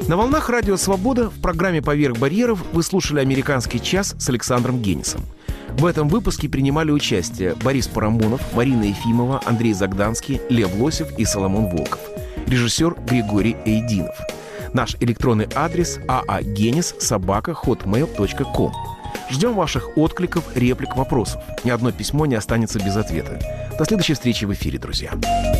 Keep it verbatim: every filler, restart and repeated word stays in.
На волнах Радио Свобода в программе «Поверх барьеров» вы слушали «Американский час» с Александром Генисом. В этом выпуске принимали участие Борис Парамонов, Марина Ефимова, Андрей Загданский, Лев Лосев и Соломон Волков. Режиссер Григорий Эйдинов. Наш электронный адрес aagenis собака хотмейл точка ком. Ждем ваших откликов, реплик, вопросов. Ни одно письмо не останется без ответа. До следующей встречи в эфире, друзья.